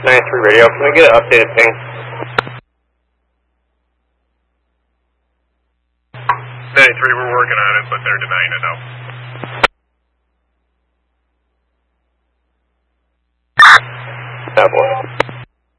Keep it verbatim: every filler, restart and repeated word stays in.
ninety-three radio, can we get an updated ping? ninety-three, we're working on it, but they're denying it now. Oh boy.